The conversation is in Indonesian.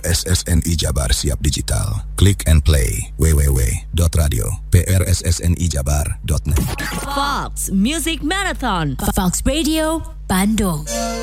PRSSNI Jabar Siap Digital. Click and play www.radio.prssnijabar.net. Fox Music Marathon, Fox Radio, Bandung.